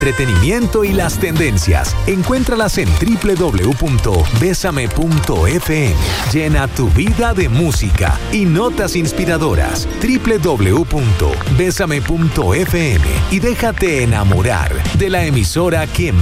entretenimiento y las tendencias. Encuéntralas en www.besame.fm. Llena tu vida de música y notas inspiradoras. www.besame.fm y déjate enamorar de la emisora que